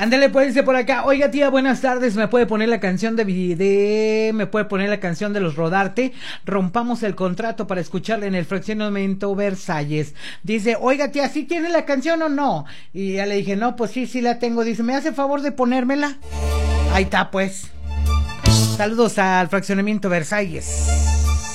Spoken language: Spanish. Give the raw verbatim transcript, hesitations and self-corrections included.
Ándale, pues, dice por acá, oiga tía, buenas tardes, me puede poner la canción de video, me puede poner la canción de los Rodarte, rompamos el contrato para escucharla en el fraccionamiento Versalles. Dice, oiga tía, ¿sí tiene la canción o no? Y ya le dije, no, pues sí, sí la tengo. Dice, ¿me hace favor de ponérmela? Ahí está, pues. Saludos al fraccionamiento Versalles.